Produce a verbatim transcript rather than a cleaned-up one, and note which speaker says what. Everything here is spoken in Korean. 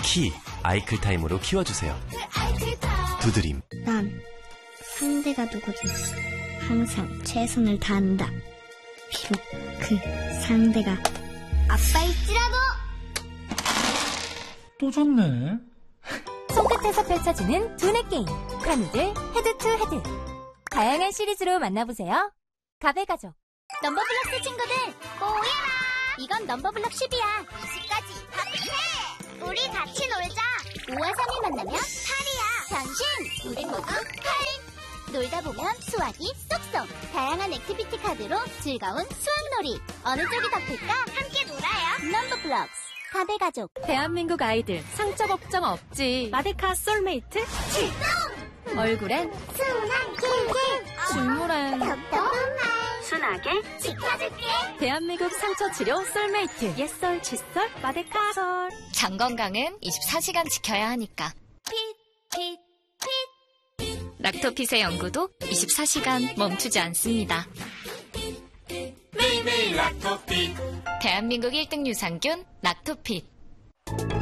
Speaker 1: 키 아이클타임으로 키워주세요. 두드림.
Speaker 2: 난 상대가 누구든 항상 최선을 다한다. 비록 그 상대가 아빠일지라도.
Speaker 3: 또 졌네.
Speaker 4: 손끝에서 펼쳐지는 두뇌 게임 카누들 헤드 투 헤드. 다양한 시리즈로 만나보세요. 가베가족.
Speaker 2: 넘버블럭스 친구들 모여라. 이건 넘버블럭 십이야. 이십까지 합해. 우리 같이 놀자. 오와 삼이 만나면 팔이야. 변신. 우리 모두 팔. 놀다 보면 수학이 쏙쏙. 다양한 액티비티 카드로 즐거운 수학놀이. 어느 쪽이 더 클까? 함께 놀아요. 넘버블럭스 가베가족.
Speaker 4: 대한민국 아이들 상처 걱정 없지. 마데카 솔메이트
Speaker 2: 출동.
Speaker 4: 얼굴엔
Speaker 2: 순한 킬킬.
Speaker 4: 실물엔
Speaker 2: 덕덕한 말. 순하게 지켜줄게.
Speaker 4: 대한민국 상처 치료 솔메이트. 옛설 칫솔 마데카 솔.
Speaker 5: 장 건강은 이십사 시간 지켜야 하니까.
Speaker 2: 핏, 핏, 핏.
Speaker 5: 락토핏의 연구도 이십사 시간 멈추지 않습니다.
Speaker 6: 매일매일 락토핏.
Speaker 5: 대한민국 일 등 유산균 락토핏.